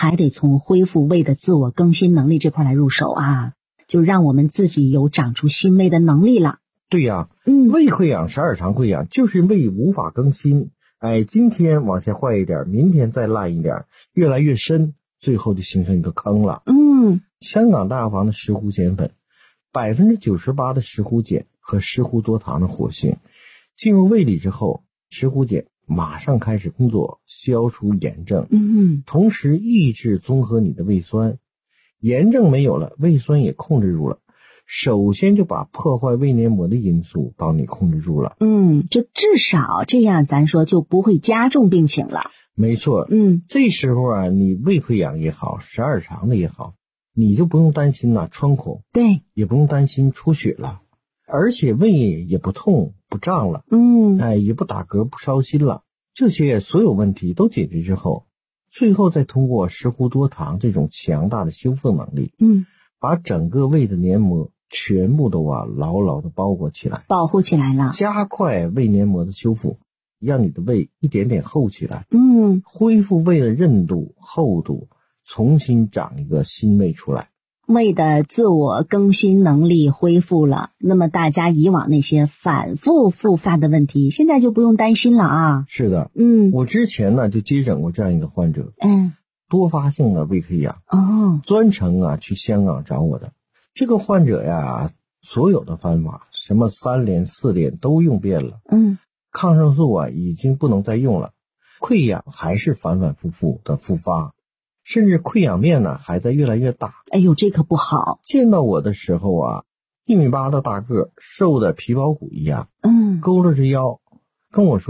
还得从恢复胃的自我更新能力这块来入手啊，就让我们自己有长出新胃的能力了。 对呀，胃溃疡、十二肠溃疡就是胃无法更新，今天往下坏一点，明天再烂一点，越来越深，最后就形成一个坑了。香港大药房的石斛碱粉，98%的石斛碱和石斛多糖的活性进入胃里之后，石斛碱马上开始工作，消除炎症，同时抑制综合你的胃酸，炎症没有了，胃酸也控制住了，首先就把破坏胃黏膜的因素帮你控制住了。 就至少这样咱说就不会加重病情了。 没错，这时候啊，你胃溃疡也好，十二肠的也好，你就不用担心穿孔， 对， 也不用担心出血了，而且胃也不痛不胀了，也不打嗝不烧心了。这些所有问题都解决之后，最后再通过石斛多糖这种强大的修复能力，把整个胃的黏膜全部都牢牢的包裹起来， 保护起来了， 加快胃黏膜的修复，让你的胃一点点厚起来，恢复胃的韧度厚度，重新长一个新胃出来。 胃的自我更新能力恢复了，那么大家以往那些反复复发的问题现在就不用担心了啊。 是的，我之前呢就接诊过这样一个患者，多发性的胃溃疡，专程去香港找我的。这个患者呀，所有的方法什么3联4联都用遍了，抗生素已经不能再用了，溃疡还是反反复复的复发，甚至溃疡面呢还在越来越大。 哎呦，这可不好。 见到我的时候1.8米的大个，瘦的皮包骨一样，勾着着腰跟我说